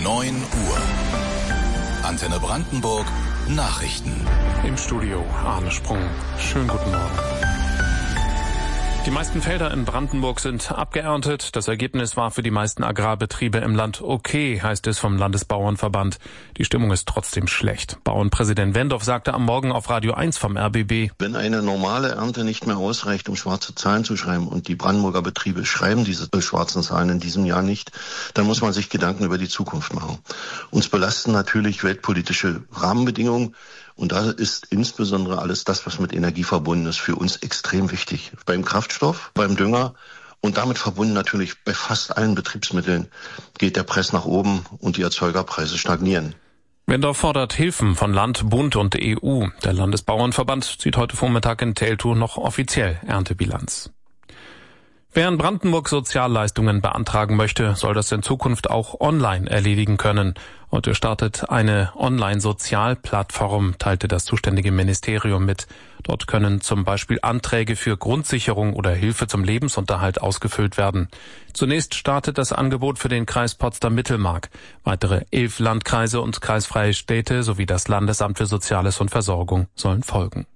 9 Uhr. Antenne Brandenburg Nachrichten. Im Studio Arne Sprung. Schönen guten Morgen. Die meisten Felder in Brandenburg sind abgeerntet. Das Ergebnis war für die meisten Agrarbetriebe im Land okay, heißt es vom Landesbauernverband. Die Stimmung ist trotzdem schlecht. Bauernpräsident Wendorf sagte am Morgen auf Radio 1 vom RBB: Wenn eine normale Ernte nicht mehr ausreicht, um schwarze Zahlen zu schreiben, und die Brandenburger Betriebe schreiben diese schwarzen Zahlen in diesem Jahr nicht, dann muss man sich Gedanken über die Zukunft machen. Uns belasten natürlich weltpolitische Rahmenbedingungen. Und da ist insbesondere alles das, was mit Energie verbunden ist, für uns extrem wichtig. Beim Kraftstoff, beim Dünger und damit verbunden natürlich bei fast allen Betriebsmitteln geht der Preis nach oben und die Erzeugerpreise stagnieren. Wendorf fordert Hilfen von Land, Bund und EU. Der Landesbauernverband zieht heute Vormittag in Teltow noch offiziell Erntebilanz. Wer in Brandenburg Sozialleistungen beantragen möchte, soll das in Zukunft auch online erledigen können. Heute startet eine Online-Sozialplattform, teilte das zuständige Ministerium mit. Dort können zum Beispiel Anträge für Grundsicherung oder Hilfe zum Lebensunterhalt ausgefüllt werden. Zunächst startet das Angebot für den Kreis Potsdam-Mittelmark. Weitere 11 Landkreise und kreisfreie Städte sowie das Landesamt für Soziales und Versorgung sollen folgen.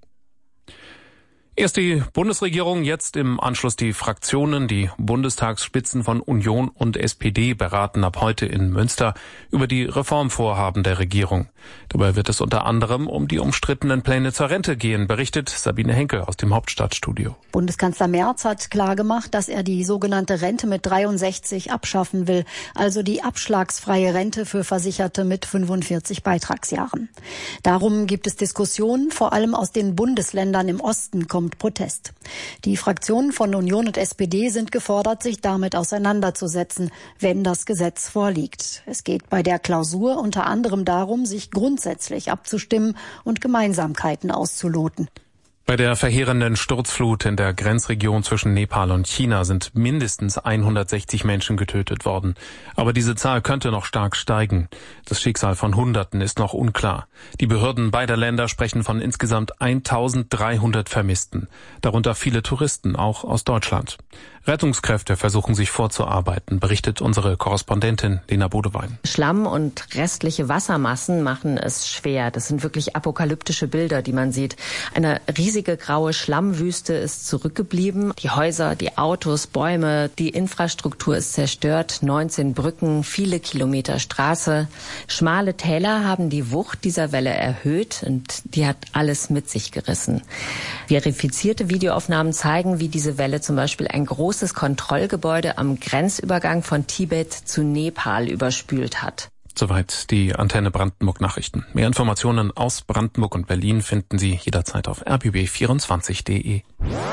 Erst die Bundesregierung, jetzt im Anschluss die Fraktionen. Die Bundestagsspitzen von Union und SPD beraten ab heute in Münster über die Reformvorhaben der Regierung. Dabei wird es unter anderem um die umstrittenen Pläne zur Rente gehen, berichtet Sabine Henkel aus dem Hauptstadtstudio. Bundeskanzler Merz hat klargemacht, dass er die sogenannte Rente mit 63 abschaffen will, also die abschlagsfreie Rente für Versicherte mit 45 Beitragsjahren. Darum gibt es Diskussionen, vor allem aus den Bundesländern im Osten kommt Protest. Die Fraktionen von Union und SPD sind gefordert, sich damit auseinanderzusetzen, wenn das Gesetz vorliegt. Es geht bei der Klausur unter anderem darum, sich grundsätzlich abzustimmen und Gemeinsamkeiten auszuloten. Bei der verheerenden Sturzflut in der Grenzregion zwischen Nepal und China sind mindestens 160 Menschen getötet worden. Aber diese Zahl könnte noch stark steigen. Das Schicksal von Hunderten ist noch unklar. Die Behörden beider Länder sprechen von insgesamt 1300 Vermissten. Darunter viele Touristen, auch aus Deutschland. Rettungskräfte versuchen sich vorzuarbeiten, berichtet unsere Korrespondentin Lena Bodewein. Schlamm und restliche Wassermassen machen es schwer. Das sind wirklich apokalyptische Bilder, die man sieht. Eine riesige graue Schlammwüste ist zurückgeblieben. Die Häuser, die Autos, Bäume, die Infrastruktur ist zerstört. 19 Brücken, viele Kilometer Straße. Schmale Täler haben die Wucht dieser Welle erhöht und die hat alles mit sich gerissen. Verifizierte Videoaufnahmen zeigen, wie diese Welle zum Beispiel ein großes Kontrollgebäude am Grenzübergang von Tibet zu Nepal überspült hat. Soweit die Antenne Brandenburg Nachrichten. Mehr Informationen aus Brandenburg und Berlin finden Sie jederzeit auf rbb24.de.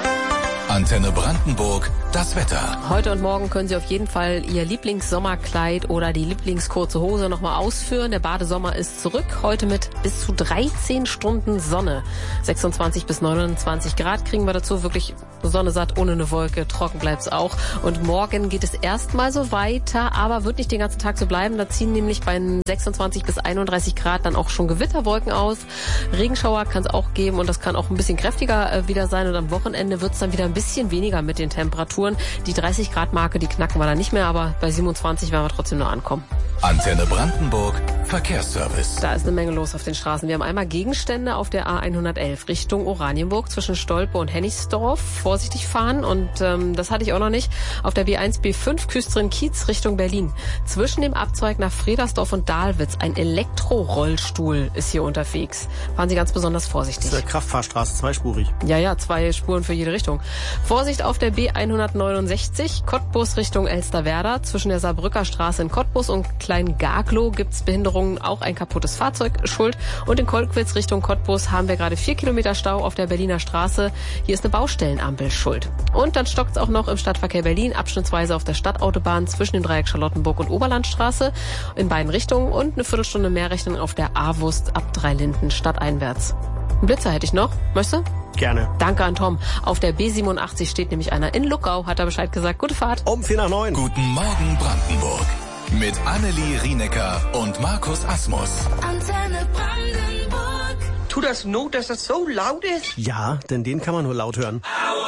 Antenne Brandenburg, das Wetter. Heute und morgen können Sie auf jeden Fall Ihr Lieblingssommerkleid oder die Lieblingskurze Hose nochmal ausführen. Der Badesommer ist zurück, heute mit bis zu 13 Stunden Sonne. 26 bis 29 Grad kriegen wir dazu, wirklich Sonne satt, ohne eine Wolke, trocken bleibt's auch. Und morgen geht es erstmal so weiter, aber wird nicht den ganzen Tag so bleiben. Da ziehen nämlich bei 26 bis 31 Grad dann auch schon Gewitterwolken aus. Regenschauer kann es auch geben und das kann auch ein bisschen kräftiger wieder sein. Und am Wochenende wird's dann wieder ein bisschen weniger mit den Temperaturen. Die 30 Grad Marke, die knacken wir dann nicht mehr, aber bei 27 werden wir trotzdem nur ankommen. Antenne Brandenburg, Verkehrsservice. Da ist eine Menge los auf den Straßen. Wir haben einmal Gegenstände auf der A111 Richtung Oranienburg zwischen Stolpe und Hennigsdorf. Vorsichtig fahren und das hatte ich auch noch nicht. Auf der B1, B5 Küstrin-Kiez Richtung Berlin. Zwischen dem Abzweig nach Fredersdorf und Dahlwitz ein Elektrorollstuhl ist hier unterwegs. Fahren Sie ganz besonders vorsichtig. Das ist eine Kraftfahrstraße, zweispurig. Ja, 2 Spuren für jede Richtung. Vorsicht auf der B169 Cottbus Richtung Elsterwerda. Zwischen der Saarbrücker Straße in Cottbus und Klein-Gaglow gibt's Behinderungen, auch ein kaputtes Fahrzeug schuld. Und in Kolkwitz Richtung Cottbus haben wir gerade 4 Kilometer Stau auf der Berliner Straße. Hier ist eine Baustellenampel schuld. Und dann stockt's auch noch im Stadtverkehr Berlin, abschnittsweise auf der Stadtautobahn zwischen dem Dreieck Charlottenburg und Oberlandstraße in beiden Richtungen und eine Viertelstunde Mehrrechnung auf der A-Wust ab Dreilinden stadteinwärts. Einen Blitzer hätte ich noch. Möchtest du? Gerne. Danke an Tom. Auf der B87 steht nämlich einer in Luckau, hat er Bescheid gesagt. Gute Fahrt. Um 8:45. Guten Morgen Brandenburg. Mit Annelie Rienecker und Markus Asmus. Antenne Brandenburg. Tut das Not, dass das so laut ist? Ja, denn den kann man nur laut hören. Aua.